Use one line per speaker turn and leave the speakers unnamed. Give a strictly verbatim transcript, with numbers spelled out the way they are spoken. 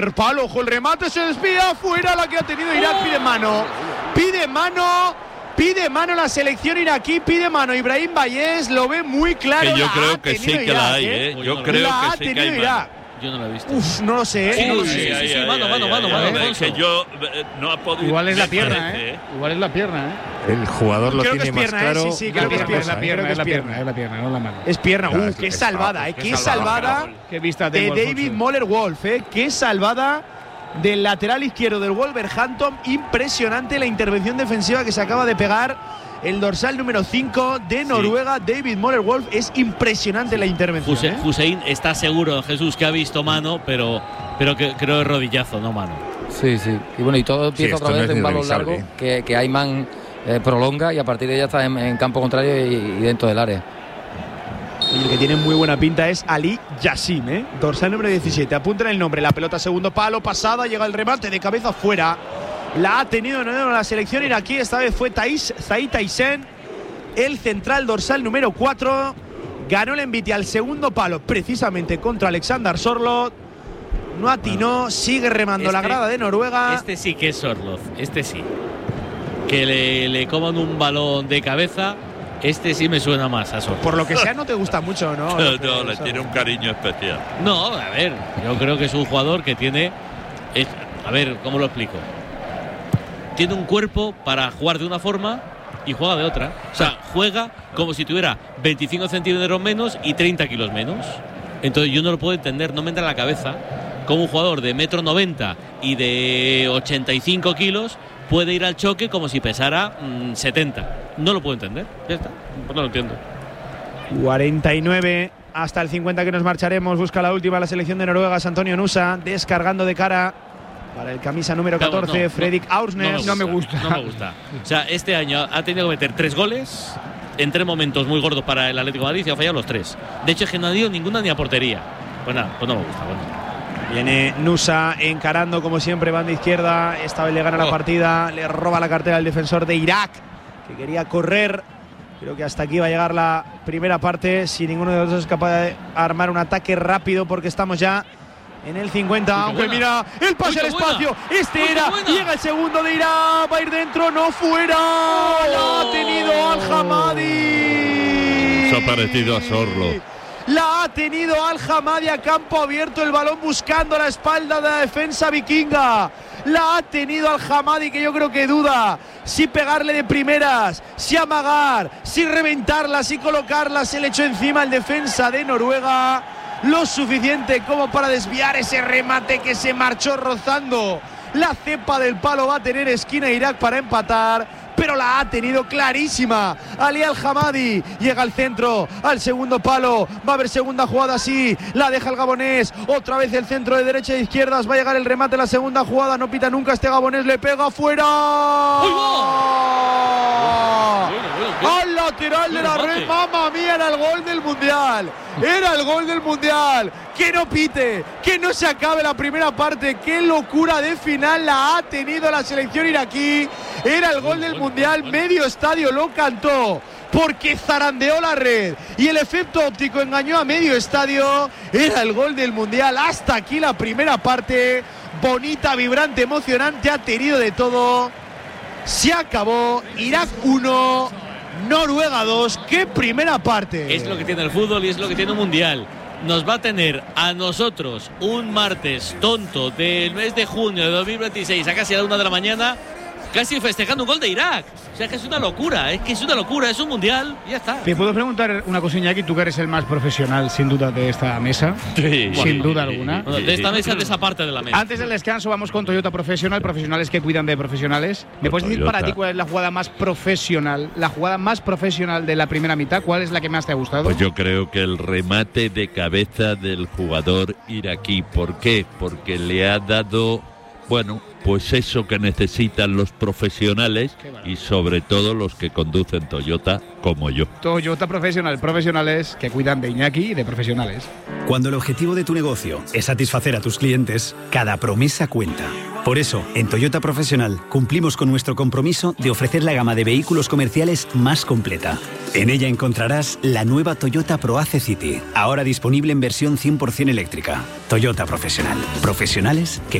palo, ojo, el remate se desvía, fuera la que ha tenido Irak, pide mano, pide mano, pide mano la selección iraquí, pide mano Ibrahim Bayés, lo ve muy claro.
Que yo
la
creo que sí que
Irak,
la hay,
¿eh?
¿eh? Yo creo
la
que sí que hay
Irak.
mano.
Yo no lo he visto.
Uf, no lo sé, ¿eh?
Sí,
no lo
sí,
sé.
sí, sí, sí, mano, mano, mano, mano,
Es que yo eh, no ha podido.
Igual es la pierna,
parece,
¿eh? Igual es la pierna, ¿eh?
El jugador lo
Creo que
tiene
es
más
pierna,
claro.
¿eh? Sí, sí, creo que es pierna,
Es la pierna,
creo
es la
que es
pierna, es la pierna, no la mano.
Es pierna,
Claro,
uh,
es
qué
que
salvada, eh,
qué
qué
salvada,
salvada
Qué vista
de
tengo,
David
Alfonso.
Moller-Wolf, eh, qué salvada del lateral izquierdo del Wolverhampton, impresionante la intervención defensiva que se acaba de pegar el dorsal número cinco de Noruega, sí. David Moller-Wolf, es impresionante la intervención.
Huse,
¿eh?
Hussein está seguro, Jesús, que ha visto mano, pero, pero que, creo que rodillazo, no mano.
Sí, sí. Y bueno, y todo empieza
sí,
otra vez
no
de un balón largo que, que Ayman eh, prolonga y a partir de ella está en, en campo contrario y, y dentro del área.
Y el que tiene muy buena pinta es Ali Yassim, ¿eh? Dorsal número diecisiete. Apunten el nombre. La pelota segundo palo, pasada, llega el remate de cabeza fuera. La ha tenido no, la selección iraquí. Esta vez fue Thais, Zaid Taisen, el central dorsal número cuatro. Ganó el envite al segundo palo, precisamente contra Alexander Sorloth. No atinó, bueno, sigue remando este, la grada de Noruega.
Este sí que es Sorloth, este sí. Que le, le coman un balón de cabeza. Este sí me suena más a Sorloth.
Por lo que sea, no te gusta mucho, ¿no?
No, no, le tiene un cariño especial.
No, a ver, yo creo que es un jugador que tiene. Es, a ver, ¿cómo lo explico? Tiene un cuerpo para jugar de una forma y juega de otra. O sea, juega como si tuviera veinticinco centímetros menos y treinta kilos menos. Entonces yo no lo puedo entender, no me entra en la cabeza cómo un jugador de metro noventa y de ochenta y cinco kilos puede ir al choque como si pesara mmm, setenta. No lo puedo entender. Ya está, pues no lo entiendo.
cuarenta y nueve hasta el cincuenta que nos marcharemos. Busca la última la selección de Noruega. Antonio Nusa descargando de cara para el camisa número catorce, no, no, Fredrik Aursnes.
No me gusta. No me gusta. O sea, este año ha tenido que meter tres goles en tres momentos muy gordos para el Atlético de Madrid y ha fallado los tres. De hecho, es que no ha dio ninguna ni a portería. Pues nada, pues no me gusta. Bueno.
Viene Nusa encarando como siempre, banda izquierda. Esta vez le gana oh. la partida, le roba la cartera al defensor de Irak, que quería correr. Creo que hasta aquí va a llegar la primera parte, si ninguno de los dos es capaz de armar un ataque rápido, porque estamos ya en el cincuenta, Uy, aunque buena. Mira el pase al espacio, este Uy, era, llega el segundo de Irak, va a ir dentro, no fuera, oh. la ha tenido Al-Hamadi.
Se ha parecido a Sorloth.
La ha tenido Al-Hamadi a campo abierto, el balón buscando la espalda de la defensa vikinga. La ha tenido Al-Hamadi, que yo creo que duda si pegarle de primeras, si amagar, si reventarla, si colocarla. Se le echó encima el defensa de Noruega lo suficiente como para desviar ese remate que se marchó rozando la cepa del palo. Va a tener esquina Irak para empatar, pero la ha tenido clarísima Ali Al-Hamadi. Llega al centro, al segundo palo, va a haber segunda jugada, sí, la deja el gabonés, otra vez el centro de derecha e izquierdas, va a llegar el remate, la segunda jugada, no pita nunca este gabonés, le pega fuera. Al lateral de la red, mamma mía, era el gol del Mundial, era el gol del Mundial. Que no pite, que no se acabe la primera parte, qué locura de final la ha tenido la selección iraquí. Era el gol del Mundial, medio estadio lo cantó porque zarandeó la red y el efecto óptico engañó a medio estadio. Era el gol del Mundial. Hasta aquí la primera parte, bonita, vibrante, emocionante, ha tenido de todo. Se acabó. Irak uno, Noruega dos. ¡Qué primera parte!
Es lo que tiene el fútbol y es lo que tiene un Mundial. Nos va a tener a nosotros un martes tonto del mes de junio de dos mil veintiséis a casi a la una de la mañana, casi festejando un gol de Irak. O sea, que es una locura, es que es una locura, es un mundial, y ya está.
¿Te puedo preguntar una cosilla aquí? Tú que eres el más profesional, sin duda, de esta mesa.
Sí.
Sin sí, duda alguna.
Bueno, de esta mesa, de esa parte de la mesa.
Antes del descanso vamos con Toyota Profesional, profesionales que cuidan de profesionales. ¿Me puedes decir para ti cuál es la jugada más profesional, la jugada más profesional de la primera mitad? ¿Cuál es la que más te ha gustado?
Pues yo creo que el remate de cabeza del jugador iraquí. ¿Por qué? Porque le ha dado, bueno, pues eso que necesitan los profesionales y sobre todo los que conducen Toyota como yo.
Toyota Profesional, profesionales que cuidan de Iñaki y de profesionales.
Cuando el objetivo de tu negocio es satisfacer a tus clientes, cada promesa cuenta.
Por eso, en Toyota Profesional cumplimos con nuestro compromiso de ofrecer la gama de vehículos comerciales más completa. En ella encontrarás la nueva Toyota ProAce City, ahora disponible en versión cien por ciento eléctrica. Toyota Profesional. Profesionales que